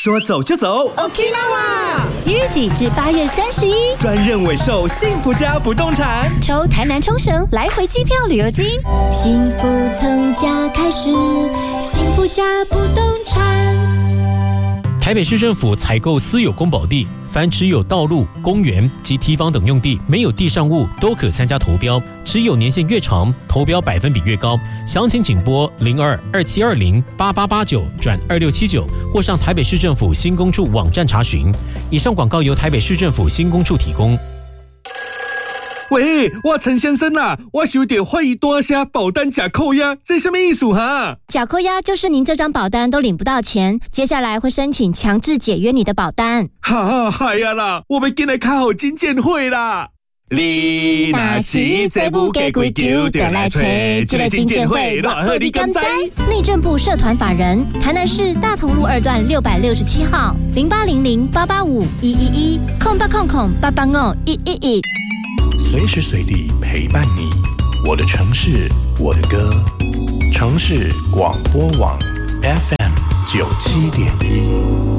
说走就走 ，Okinawa。 即日起至8月31， 专任委售幸福家不动产， 抽台南冲绳来回机票旅游金。 幸福从家开始，幸福家不动产。 台北市政府采购私有公保地，凡持有道路、公园及堤防等用地，没有地上物都可参加投标，持有年限越长，投标百分比越高。详情请拨02-2720-8889-2679，或上台北市政府新工处网站查询。以上广告由台北市政府新工处提供。 喂，我陈先生啊，我收到怀疑大声保单假扣押，这什么意思哈？ 假扣押就是您这张保单都领不到钱，接下来会申请强制解约你的保单。 哈，系啊啦，我们今日开好金鉴会啦。你若是这不给规矩，就来找这个金鉴会，偌好你敢知？ 内政部社团法人台南市大同路2段667号0800-885-111-0800-885-111。 随时随地陪伴你，我的城市，我的歌，城市广播网 FM 97.1。